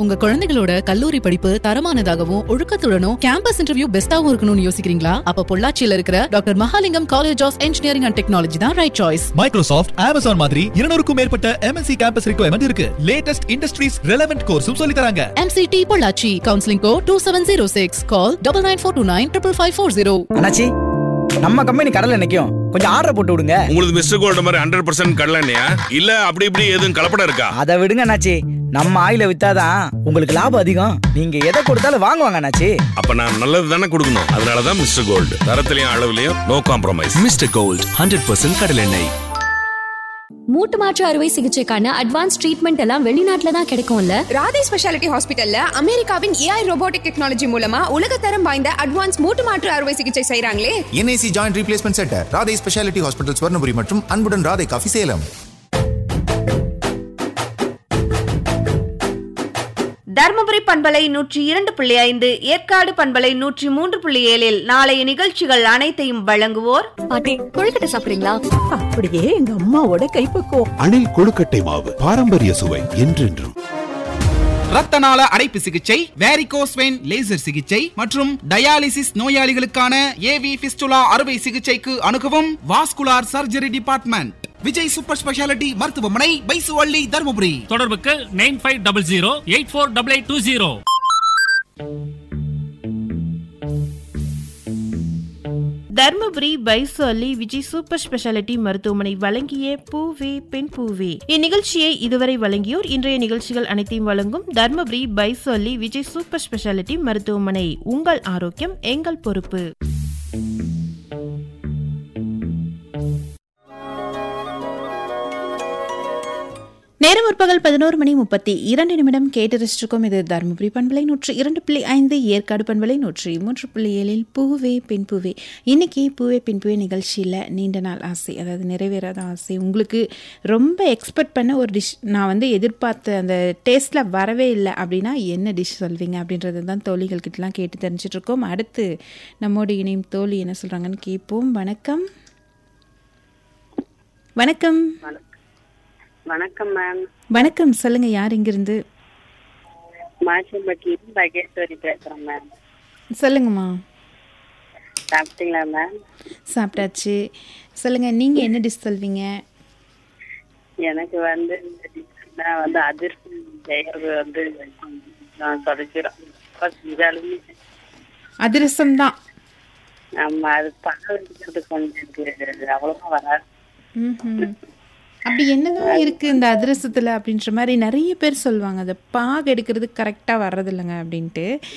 உங்க குழந்தைகளோட கல்லூரி படிப்பு தரமானதாகவும் ஒழுக்கத்துடனும் கேம்பஸ் இன்டர்வியூ பெஸ்டாவும் இருக்கணும்னு யோசிக்கிறீங்களா? அப்ப பொள்ளாச்சியில இருக்கிற doctor Mahalingam college of engineering and technology தான் ரைட் சாய்ஸ். மைக்ரோசாஃப்ட், அமேசான் மாதிரி 200க்கும் மேற்பட்ட MNC கேம்பஸ் ரிக்வயர்மெண்ட் இருக்கு. லேட்டஸ்ட் இண்டஸ்ட்ரீஸ் ரெலவென்ட் கோர்ஸும் சொல்லி தராங்க. MCT பொள்ளாச்சி. Counselling code 2706. கால் 9942955540. அண்ணாச்சி, நம்ம கம்பெனி கடலை நிக்கும், கொஞ்சம் ஆர்டர் போட்டு விடுங்க. உங்களுக்கு மிஸ்டர் கோல்ட் மாதிரி 100% கடலை எண்ணெயா? இல்ல அப்படி இப்படி எதுவும் கலப்படம் இருக்கா? அதை விடுங்க அண்ணாச்சி, நம்ம ஆயில வித்தாதான் உங்களுக்கு லாபம் அதிகம். நீங்க எதை கொடுத்தாலும் வாங்குவாங்க அண்ணாச்சி. அப்ப நான் நல்லது தானே கொடுக்கணும். அதனாலதான் mister gold, தரத்திலையும் அளவுலயும் no compromise. Mister gold 100% கடலெண்ணெய். மூட்டு மாற்று அறுவை சிகிச்சைக்கான அட்வான்ஸ் ட்ரீட்மெண்ட் எல்லாம் வெளிநாட்டுல தான் கிடைக்கும்ல. ராதே ஸ்பெஷாலிட்டி ஹாஸ்பிட்டல்ல அமெரிக்காவின் AI ரோபோட்டிக் டெக்னாலஜி மூலமா உலகத்தரம் வாய்ந்த அட்வான்ஸ் மூட்டு மாற்று அறுவை சிகிச்சை செய்றாங்களே. NAC joint replacement centre, Radhe speciality hospital, Swarnapuri மற்றும் அன்புடன் ராதே காஃபி, சேலம். தர்மபுரி பண்பலை 102.5, ஏற்காடு பண்பலை 103.7 நாளைய நிகழ்ச்சிகள் அனைத்தையும் வழங்குவோர். பாட்டி, கொழுக்கட்டை சாப்பிடுறீங்களா? அப்படியே எங்க அம்மாவோட கைப்பக்குவம். அணில் கொழுக்கட்டை மாவு, பாரம்பரிய சுவை என்றென்றும். இரத்த நாள அடைப்பு சிகிச்சை, வேரிகோஸ் வெயின் லேசர் சிகிச்சை மற்றும் டயாலிசிஸ் நோயாளிகளுக்கான AV ஃபிஸ்டுலா அறுவை சிகிச்சைக்கு அணுகவும் vascular surgery department, Vijay super speciality மருத்துவமனை, பைசுவள்ளி, தர்மபுரி. தொடர்புக்கு 9500848820. தர்மபுரி பைசுவள்ளி விஜய் சூப்பர் ஸ்பெஷாலிட்டி மருத்துவமனை வழங்கிய பூவே பெண் பூவே. இந்நிகழ்ச்சியை இதுவரை வழங்கியோர். இன்றைய நிகழ்ச்சிகள் அனைத்தையும் வழங்கும் தர்மபுரி பைசுவள்ளி விஜய் சூப்பர் ஸ்பெஷாலிட்டி மருத்துவமனை. உங்கள் ஆரோக்கியம் எங்கள் பொறுப்பு. நேரம் முற்பகல் 11:32 கேட்டு ரசிச்சிருக்கோம். இது தருமபுரி பண்பலை 102.5, ஏற்காடு பண்பலை 103.7 பூவே பெண் பூவே. இன்னைக்கு பூவே பெண் பூவே நிகழ்ச்சியில் நீண்ட நாள் ஆசை, அதாவது நிறைவேறாத ஆசை, உங்களுக்கு ரொம்ப எக்ஸ்பெக்ட் பண்ண ஒரு டிஷ், நான் எதிர்பார்த்த அந்த டேஸ்ட்டில் வரவே இல்லை அப்படின்னா என்ன டிஷ் சொல்வீங்க அப்படின்றது தான் தோழிகள்கிட்டலாம் கேட்டு தெரிஞ்சிட்ருக்கோம். அடுத்து நம்மோடு இணையும் தோழி என்ன சொல்கிறாங்கன்னு கேட்போம். வணக்கம். வணக்கம். வணக்கம் மேம். வணக்கம், சொல்லுங்க, யார் இங்கிருந்து? மாச்சம்பட்டி மகேஸ்வரி பேசுறேன் மேம். சொல்லுங்கம்மா. சாப்பிட்டீங்களா மேம்? சாப்பிட்டாச்சு. சொல்லுங்க, நீங்க என்ன டிஷ் சொல்வீங்க? எனக்கு அதிர்ஷ்டம் செய்யறது நான் சொல்லிக்கிறேன். அதிரசம் தான். ஆமா, அது பழம் வைக்கிறது கொஞ்சம் அவ்வளவா வராது. அப்படி என்னதான் இருக்கு இந்த அதிரசத்துல அப்படின்ற மாதிரி நிறைய பேர் சொல்லுவாங்க. அதை பாகு எடுக்கிறது கரெக்டா வர்றது இல்லைங்க அப்படின்ட்டு.